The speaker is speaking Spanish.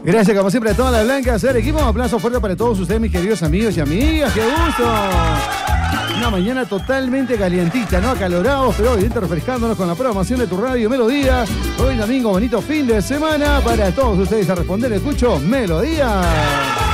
Gracias, como siempre, a toda la blanca. Hacer equipo, un aplauso fuerte para todos ustedes, mis queridos amigos y amigas. ¡Qué gusto! Una mañana totalmente calientita, ¿no? Acalorados, pero obviamente refrescándonos con la programación de tu radio Melodía. Hoy domingo, bonito fin de semana. Para todos ustedes a responder, escucho Melodía.